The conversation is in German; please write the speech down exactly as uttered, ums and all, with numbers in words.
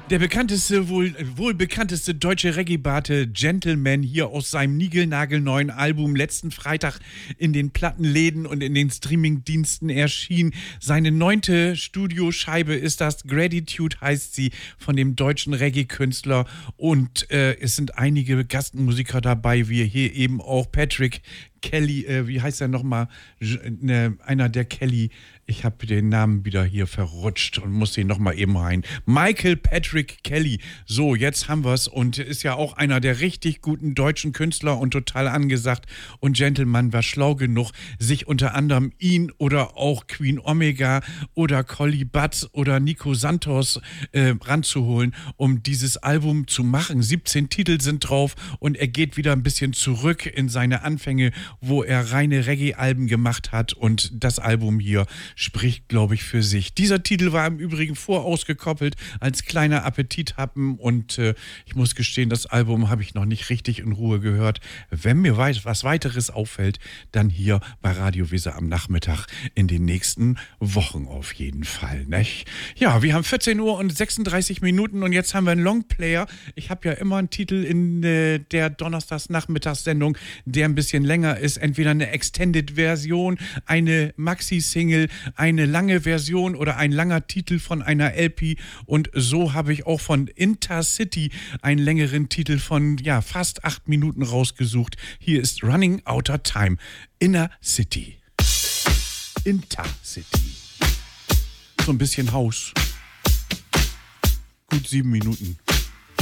Der bekannteste, wohl, wohl bekannteste deutsche Reggae-Barte Gentleman hier aus seinem niegelnagelneuen Album letzten Freitag in den Plattenläden und in den Streamingdiensten erschien. Seine neunte Studioscheibe ist das, Gratitude heißt sie, von dem deutschen Reggae-Künstler. Und äh, es sind einige Gastmusiker dabei, wie hier eben auch Patrick Kelly, äh, wie heißt er nochmal? Ne, einer der Kelly. Ich habe den Namen wieder hier verrutscht und muss den nochmal eben rein. Michael Patrick Kelly. So, jetzt haben wir es und ist ja auch einer der richtig guten deutschen Künstler und total angesagt. Und Gentleman war schlau genug, sich unter anderem ihn oder auch Queen Omega oder Collie Buddz oder Nico Santos äh, ranzuholen, um dieses Album zu machen. siebzehn Titel sind drauf und er geht wieder ein bisschen zurück in seine Anfänge, wo er reine Reggae-Alben gemacht hat, und das Album hier spricht, glaube ich, für sich. Dieser Titel war im Übrigen vorausgekoppelt als kleiner Appetithappen und äh, ich muss gestehen, das Album habe ich noch nicht richtig in Ruhe gehört. Wenn mir weit, was weiteres auffällt, dann hier bei Radio Weser am Nachmittag in den nächsten Wochen auf jeden Fall. Nicht? Ja, wir haben vierzehn Uhr und sechsunddreißig Minuten und jetzt haben wir einen Longplayer. Ich habe ja immer einen Titel in äh, der Donnerstags-Nachmittagssendung, der ein bisschen länger ist. Entweder eine Extended-Version, eine Maxi-Single, eine lange Version oder ein langer Titel von einer L P. Und so habe ich auch von Intercity einen längeren Titel von ja fast acht Minuten rausgesucht. Hier ist Running Outer Time. Inner City. Intercity. So ein bisschen Haus. Gut sieben Minuten.